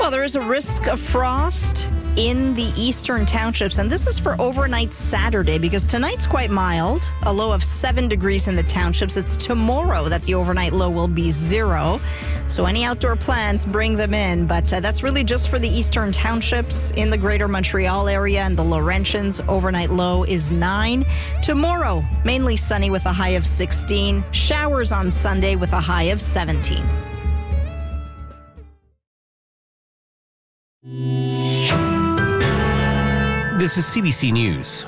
Well, there is a risk of frost in the eastern townships, and this is for overnight Saturday because tonight's quite mild, a low of 7 degrees in the townships. It's tomorrow that the overnight low will be 0. So any outdoor plans, bring them in. But that's really just for the eastern townships. In the greater Montreal area and the Laurentians, overnight low is 9. Tomorrow, mainly sunny with a high of 16. Showers on Sunday with a high of 17. This is CBC News.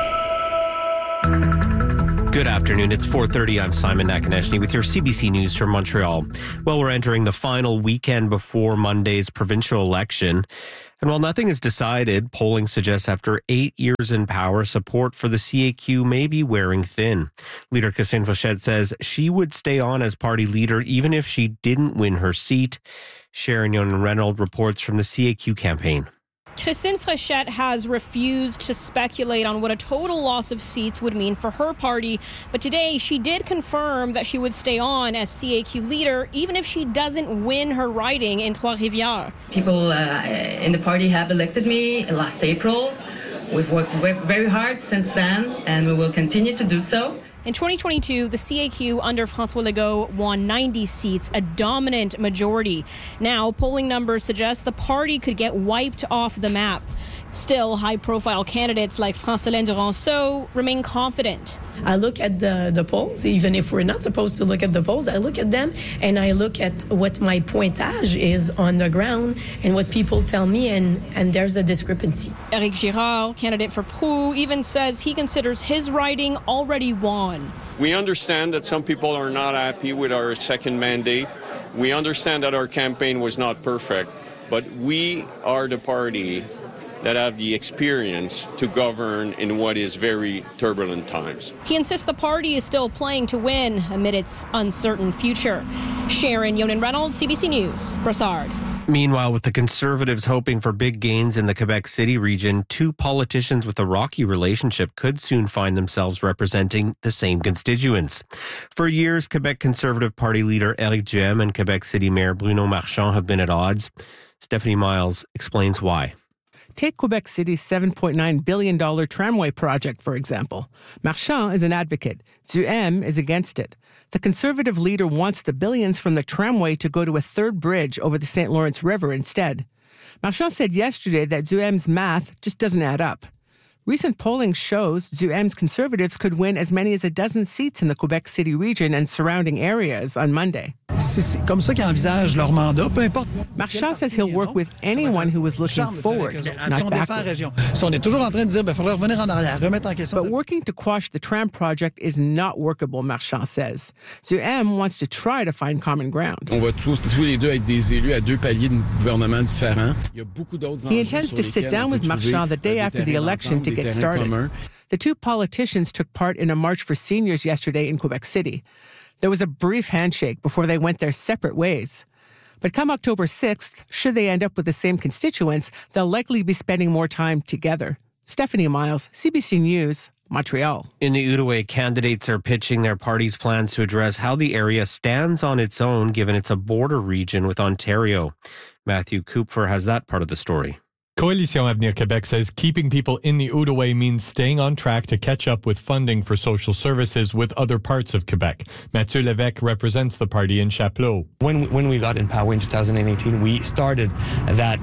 Good afternoon. It's 4:30. I'm Simon Nakaneshny with your CBC News from Montreal. Well, we're entering the final weekend before Monday's provincial election. And while nothing is decided, polling suggests after 8 years in power, support for the CAQ may be wearing thin. Leader Christine Fréchette says she would stay on as party leader even if she didn't win her seat. Sharon Yonan-Reynolds reports from the CAQ campaign. Christine Fréchette has refused to speculate on what a total loss of seats would mean for her party. But today, she did confirm that she would stay on as CAQ leader, even if she doesn't win her riding in Trois-Rivières. People in the party have elected me last April. We've worked very hard since then, and we will continue to do so. In 2022, the CAQ under François Legault won 90 seats, a dominant majority. Now, polling numbers suggest the party could get wiped off the map. Still, high-profile candidates like France-Hélène Duranceau remain confident. I look at the polls, even if we're not supposed to look at the polls. I look at them and I look at what my pointage is on the ground and what people tell me, and there's a discrepancy. Éric Girard, candidate for Proulx, even says he considers his riding already won. We understand that some people are not happy with our second mandate. We understand that our campaign was not perfect, but we are the party that have the experience to govern in what is very turbulent times. He insists the party is still playing to win amid its uncertain future. Sharon Yonan-Reynolds, CBC News, Brossard. Meanwhile, with the Conservatives hoping for big gains in the Quebec City region, 2 politicians with a rocky relationship could soon find themselves representing the same constituents. For years, Quebec Conservative Party leader Éric Duhem and Quebec City Mayor Bruno Marchand have been at odds. Stephanie Miles explains why. Take Quebec City's $7.9 billion tramway project, for example. Marchand is an advocate. Duhem is against it. The Conservative leader wants the billions from the tramway to go to a third bridge over the St. Lawrence River instead. Marchand said yesterday that Duhem's math just doesn't add up. Recent polling shows Duhem's Conservatives could win as many as a dozen seats in the Quebec City region and surrounding areas on Monday. C'est comme ça qu'ils envisaged leur mandat, peu importe. Marchand says he'll work with anyone who is looking forward, not backward. On est toujours en train de dire, faudrait revenir en arrière, remettre en question. But working to quash the tram project is not workable, Marchand says. Duhem wants to try to find common ground. On va tous les deux être des élus à 2 paliers de gouvernement différents. Il y a beaucoup d'autres enjeux. He intends to sit down with Marchand the day after the election to get started. The 2 politicians took part in a march for seniors yesterday in Quebec City. There was a brief handshake before they went their separate ways. But come October 6th, should they end up with the same constituents, they'll likely be spending more time together. Stephanie Miles, CBC News, Montreal. In the Outaouais, candidates are pitching their party's plans to address how the area stands on its own, given it's a border region with Ontario. Matthew Kupfer has that part of the story. Coalition Avenir Québec says keeping people in the Outaouais means staying on track to catch up with funding for social services with other parts of Quebec. Mathieu Lévesque represents the party in Chapleau. When we got in power in 2018, we started that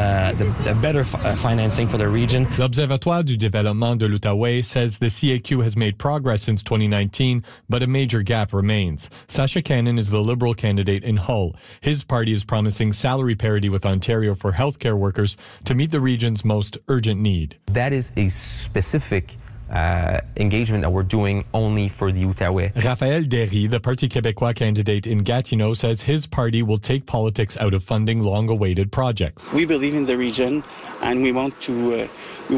the better financing for the region. L'Observatoire du développement de l'Outaouais says the CAQ has made progress since 2019, but a major gap remains. Sacha Cannon is the Liberal candidate in Hull. His party is promising salary parity with Ontario for healthcare workers to meet the region's most urgent need. That is a specific engagement that we're doing only for the Outaouais. Raphaël Derry, the Parti québécois candidate in Gatineau, says his party will take politics out of funding long-awaited projects. We believe in the region and we want to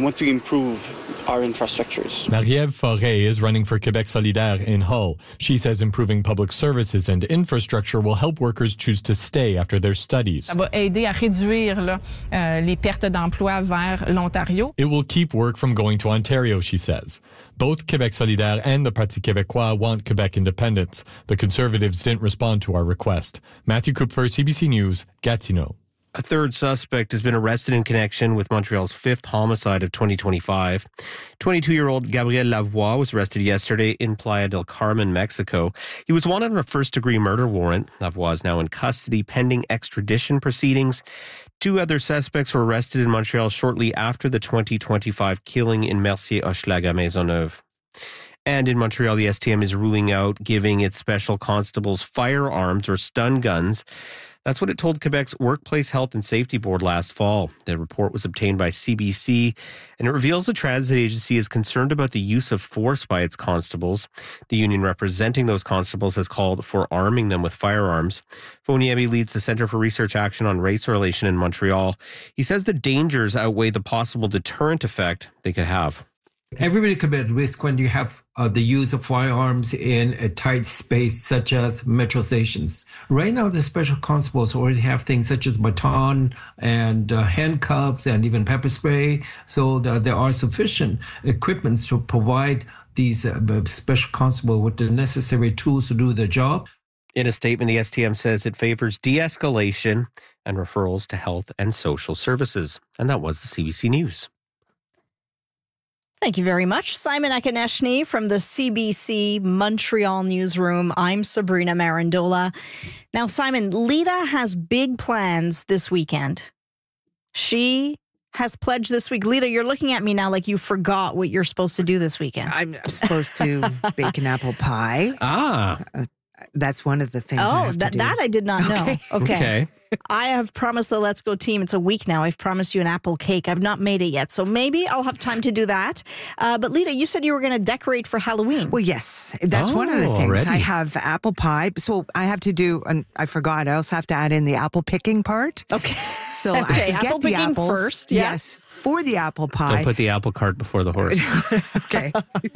improve our infrastructures. Marie-Ève Forêt is running for Québec solidaire in Hull. She says improving public services and infrastructure will help workers choose to stay after their studies. Ça va aider à réduire les pertes d'emploi vers l'Ontario. It will keep work from going to Ontario, she says. Both Québec solidaire and the Parti québécois want Quebec independence. The Conservatives didn't respond to our request. Matthew Kupfer, CBC News, Gatineau. A third suspect has been arrested in connection with Montreal's fifth homicide of 2025. 22-year-old Gabriel Lavoie was arrested yesterday in Playa del Carmen, Mexico. He was wanted on a first-degree murder warrant. Lavoie is now in custody pending extradition proceedings. 2 other suspects were arrested in Montreal shortly after the 2025 killing in Mercier-Hochelaga, Maisonneuve. And in Montreal, the STM is ruling out giving its special constables firearms or stun guns. That's what it told Quebec's Workplace Health and Safety Board last fall. The report was obtained by CBC, and it reveals the transit agency is concerned about the use of force by its constables. The union representing those constables has called for arming them with firearms. Foniemi leads the Centre for Research Action on Race Relation in Montreal. He says the dangers outweigh the possible deterrent effect they could have. Everybody could be at risk when you have the use of firearms in a tight space such as metro stations. Right now, the special constables already have things such as baton and handcuffs and even pepper spray. So there are sufficient equipments to provide these special constables with the necessary tools to do their job. In a statement, the STM says it favors de-escalation and referrals to health and social services. And that was the CBC News. Thank you very much, Simon Akoneshny from the CBC Montreal newsroom. I'm Sabrina Marandola. Now, Simon, Lita has big plans this weekend. She has pledged this week. Lita, you're looking at me now like you forgot what you're supposed to do this weekend. I'm supposed to bake an apple pie. That's one of the things I have to do. That I did not know. Okay. I have promised the Let's Go team, it's a week now, I've promised you an apple cake. I've not made it yet, so maybe I'll have time to do that. But Lita, you said you were going to decorate for Halloween. Well, yes. That's one of the things. Already. I have apple pie. So I have to do, and I forgot, I also have to add in the apple picking part. Okay. So I have to apple get the picking apples. First. Yeah. Yes. For the apple pie. Don't put the apple cart before the horse. Okay.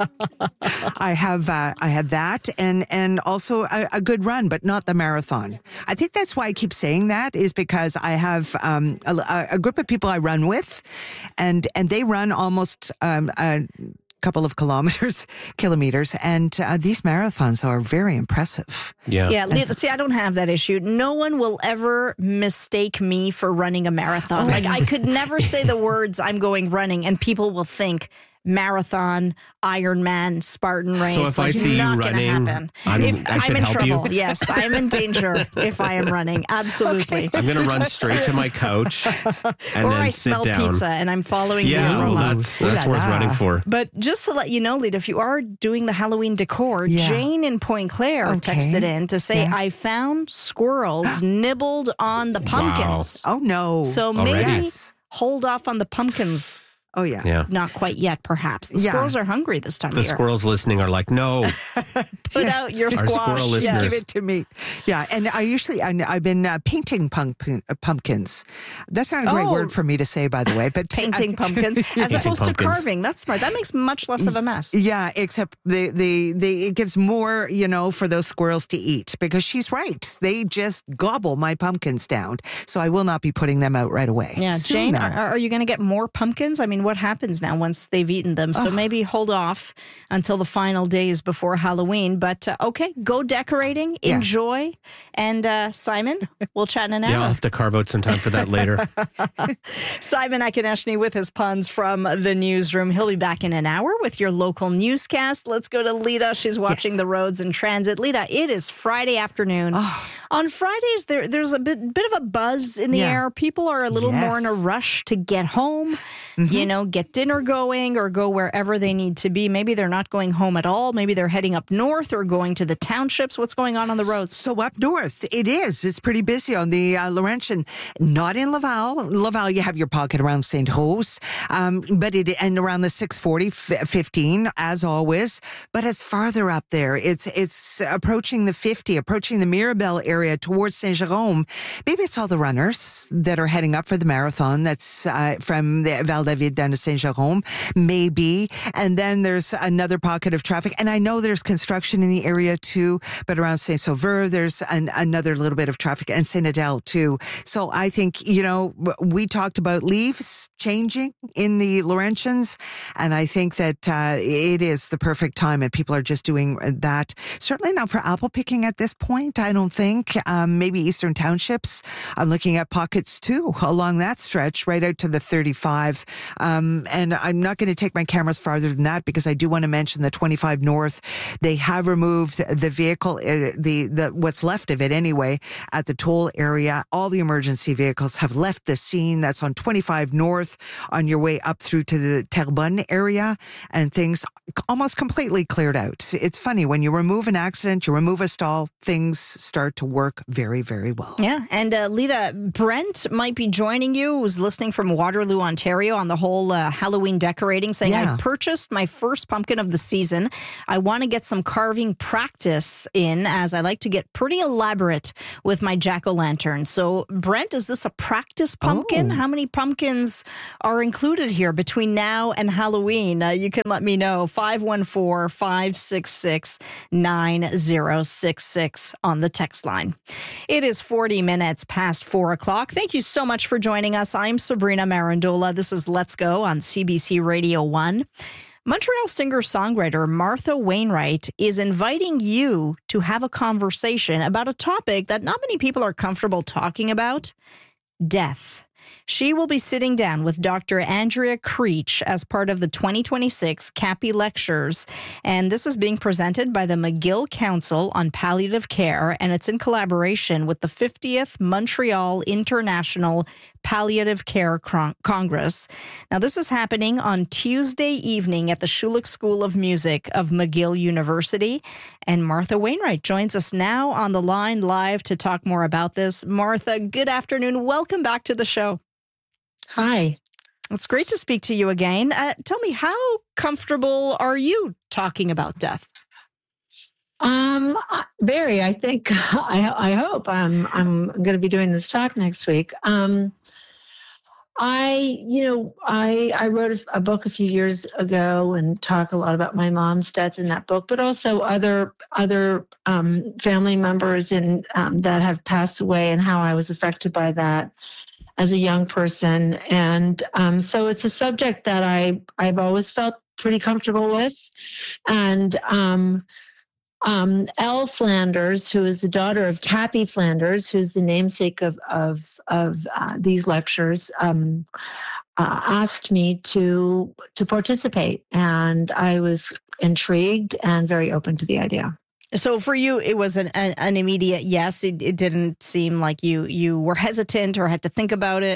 I have that and also a good run, but not the marathon. I think that's why I keep saying that is because I have a group of people I run with, and they run almost a couple of kilometers, and these marathons are very impressive. Yeah. See, I don't have that issue. No one will ever mistake me for running a marathon. Like, I could never say the words "I'm going running," and people will think marathon, Ironman, Spartan race. So if I see you running, I should in help trouble. you? Yes, I'm in danger if I am running. Absolutely. I'm going to run straight to my couch and or then I sit smell down. pizza and I'm following the Yeah, aroma. that's worth running for. But just to let you know, Lita, if you are doing the Halloween decor, Jane in Point Claire texted in to say, I found squirrels nibbled on the pumpkins. Wow. Oh, no. So maybe hold off on the pumpkins. Oh, yeah. Not quite yet, perhaps. The squirrels are hungry this time of year. The squirrels listening are like, no. Put out your Our squash. squirrel listeners. Give it to me. Yeah, and I've been painting pumpkins. That's not a great word for me to say, by the way. But painting pumpkins as opposed to carving. That's smart. That makes much less of a mess. Yeah, except it gives more, for those squirrels to eat because she's right. They just gobble my pumpkins down. So I will not be putting them out right away. Yeah, Soon Jane, are you going to get more pumpkins? I mean, what happens now once they've eaten them? So maybe hold off until the final days before Halloween. But okay, go decorating, enjoy. And Simon, we'll chat in an hour. Yeah, I'll have to carve out some time for that later. Simon Akoneshny with his puns from the newsroom. He'll be back in an hour with your local newscast. Let's go to Lita. She's watching the roads and transit. Lita, it is Friday afternoon. On Fridays, there's a bit of a buzz in the air. People are a little more in a rush to get home, get dinner going or go wherever they need to be. Maybe they're not going home at all. Maybe they're heading up north or going to the townships. What's going on the roads? So up north, it is. It's pretty busy on the Laurentian. Not in Laval. Laval, you have your pocket around St. Rose, but and around the 640-15, as always. But it's farther up there. It's approaching the 50, approaching the Mirabel area towards Saint-Jérôme. Maybe it's all the runners that are heading up for the marathon. That's from the Val-David down to Saint-Jérôme, maybe. And then there's another pocket of traffic. And I know there's construction in the area too, but around Saint-Sauveur, there's another little bit of traffic, and Saint-Adèle too. So I think, we talked about leaves changing in the Laurentians, and I think that it is the perfect time, and people are just doing that. Certainly not for apple picking at this point, I don't think. Maybe Eastern Townships. I'm looking at pockets too along that stretch right out to the 35. And I'm not going to take my cameras farther than that because I do want to mention the 25 North. They have removed the vehicle, the what's left of it anyway, at the toll area. All the emergency vehicles have left the scene. That's on 25 North on your way up through to the Terrebonne area, and things almost completely cleared out. It's funny, when you remove an accident, you remove a stall, things start to work very, very well. Yeah, and Lita, Brent might be joining you, who's listening from Waterloo, Ontario, on the whole Halloween decorating, saying, I purchased my first pumpkin of the season. I want to get some carving practice in, as I like to get pretty elaborate with my jack-o'-lantern. So, Brent, is this a practice pumpkin? How many pumpkins are included here between now and Halloween? You can let me know. 514-566-9066 on the text line. It is 40 minutes past 4 o'clock. Thank you so much for joining us. I'm Sabrina Marandola. This is Let's Go on CBC Radio 1. Montreal singer-songwriter Martha Wainwright is inviting you to have a conversation about a topic that not many people are comfortable talking about: death. She will be sitting down with Dr. Andrea Creech as part of the 2026 CAPI Lectures, and this is being presented by the McGill Council on Palliative Care, and it's in collaboration with the 50th Montreal International Palliative Care Congress. Now, this is happening on Tuesday evening at the Schulich School of Music of McGill University, and Martha Wainwright joins us now on the line live to talk more about this. Martha, good afternoon. Welcome back to the show. Hi. It's great to speak to you again. Tell me, how comfortable are you talking about death? Very. I think, I hope I'm going to be doing this talk next week. I wrote a book a few years ago and talk a lot about my mom's death in that book, but also other family members that have passed away and how I was affected by that as a young person. And so it's a subject that I've always felt pretty comfortable with. And Elle Flanders, who is the daughter of Cappy Flanders, who's the namesake of these lectures, asked me to participate, and I was intrigued and very open to the idea. So for you, it was an immediate yes. It didn't seem like you were hesitant or had to think about it.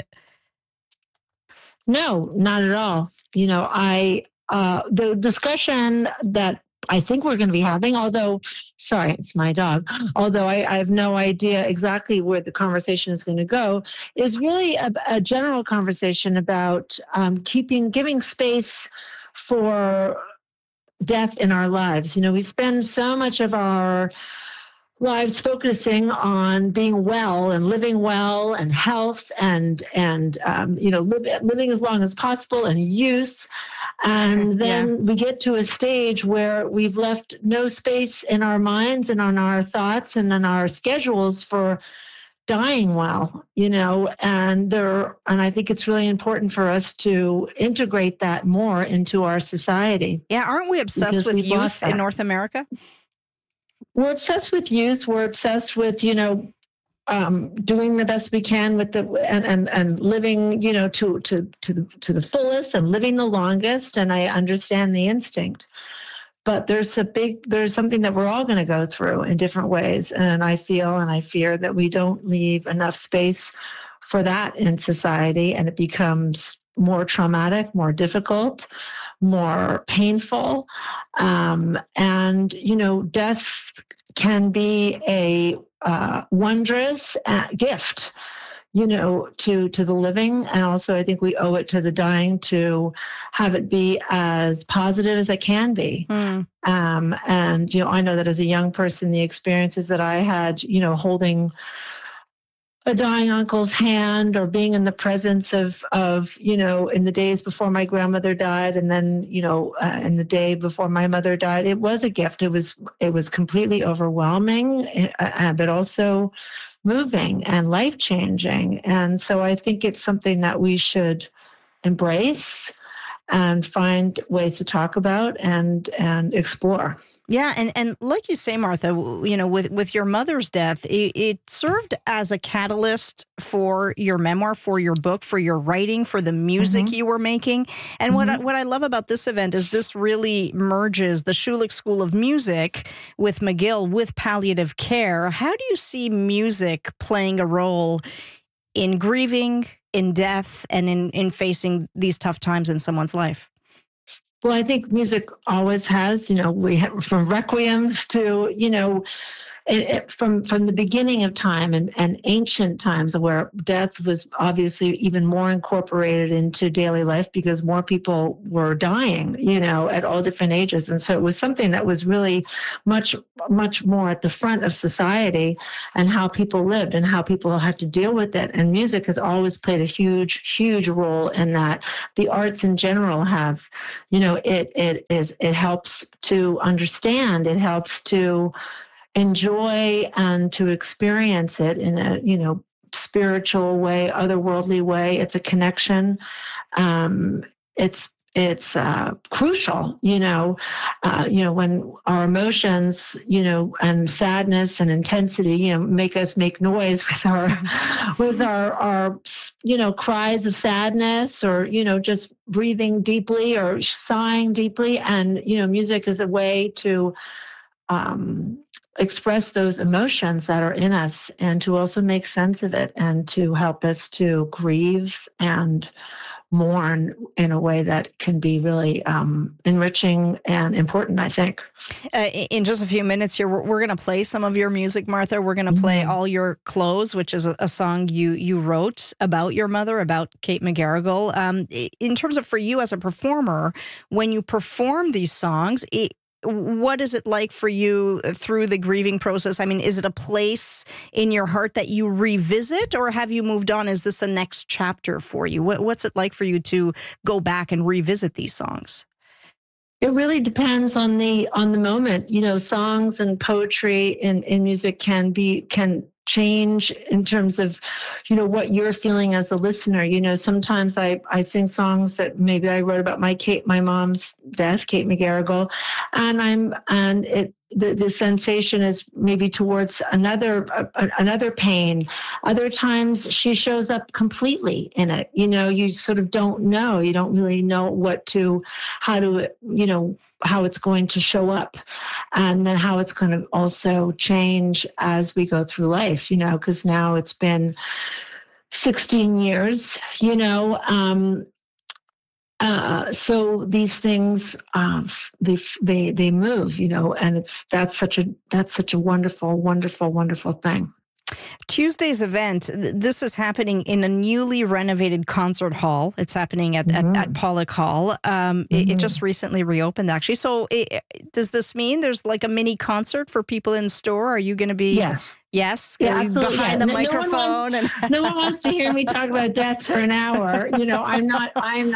No, not at all. The discussion that I think we're going to be having, sorry, it's my dog, although I have no idea exactly where the conversation is going to go, is really a general conversation about giving space for death in our lives. We spend so much of our lives focusing on being well and living well and health and living as long as possible and youth. And then we get to a stage where we've left no space in our minds and on our thoughts and in our schedules for dying well, and I think it's really important for us to integrate that more into our society. Yeah, aren't we obsessed with youth in North America? We're obsessed with youth. We're obsessed with, doing the best we can with and living, to the fullest and living the longest. And I understand the instinct. But there's something that we're all going to go through in different ways. And I feel and I fear that we don't leave enough space for that in society. And it becomes more traumatic, more difficult, more painful. Death can be a wondrous gift, to the living. And also I think we owe it to the dying to have it be as positive as it can be. And, I know that as a young person, the experiences that I had, holding a dying uncle's hand, or being in the presence of in the days before my grandmother died, and then in the day before my mother died. It was a gift. It was completely overwhelming, but also moving and life-changing. And so I think it's something that we should embrace and find ways to talk about and explore. Yeah, and like you say, Martha, with your mother's death, it served as a catalyst for your memoir, for your book, for your writing, for the music you were making. And what I love about this event is this really merges the Schulich School of Music with McGill, with palliative care. How do you see music playing a role in grieving, in death, and in facing these tough times in someone's life? Well, I think music always has, we have from requiems to, from the beginning of time and ancient times, where death was obviously even more incorporated into daily life because more people were dying, at all different ages. And so it was something that was really much, much more at the front of society and how people lived and how people had to deal with it. And music has always played a huge, huge role in that. The arts in general have, it helps to understand, it helps to enjoy and to experience it in a, spiritual way, otherworldly way. It's a connection. It's crucial, when our emotions, and sadness and intensity, make us make noise with our cries of sadness, or, just breathing deeply or sighing deeply. And, music is a way to express those emotions that are in us and to also make sense of it and to help us to grieve and mourn in a way that can be really enriching and important, I think. In just a few minutes here, we're going to play some of your music, Martha. We're going to play All Your Clothes, which is a song you wrote about your mother, about Kate McGarrigle. In terms of for you as a performer, when you perform these songs, what is it like for you through the grieving process? I mean, is it a place in your heart that you revisit, or have you moved on? Is this a next chapter for you? What's it like for you to go back and revisit these songs? It really depends on the moment. Songs and poetry in music can change in terms of, what you're feeling as a listener. Sometimes I sing songs that maybe I wrote about my mom's death, Kate McGarrigle, and the sensation is maybe towards another pain. Other times she shows up completely in it. You sort of don't know. You don't really know how it's going to show up, and then how it's going to also change as we go through life, because now it's been 16 years, so these things, they move, and that's such a wonderful, wonderful, wonderful thing. Tuesday's event, this is happening in a newly renovated concert hall. It's happening at Pollock Hall. It just recently reopened, actually. So does this mean there's like a mini concert for people in store? Are you going to be... Yes. Yes, yeah, behind the microphone. No one wants to hear me talk about death for an hour. I'm not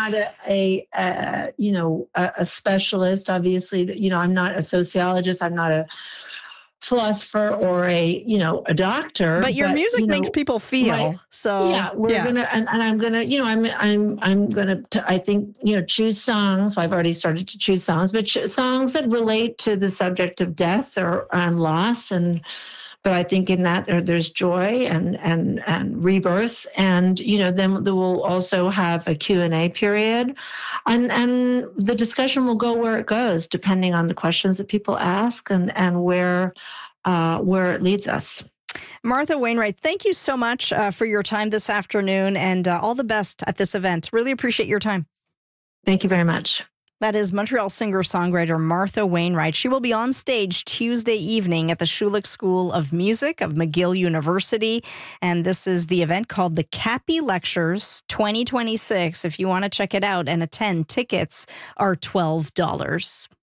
a specialist. Obviously, I'm not a sociologist. I'm not a philosopher or a doctor. But your music makes people feel. Gonna, and I'm gonna, I'm gonna, I think, choose songs. I've already started to choose songs, but songs that relate to the subject of death and loss, but I think in that there's joy and rebirth, and then we'll also have a Q&A period, and the discussion will go where it goes, depending on the questions that people ask and where it leads us. Martha Wainwright, thank you so much for your time this afternoon, and all the best at this event. Really appreciate your time. Thank you very much. That is Montreal singer-songwriter Martha Wainwright. She will be on stage Tuesday evening at the Schulich School of Music of McGill University. And this is the event called the Cappy Lectures 2026. If you want to check it out and attend, tickets are $12.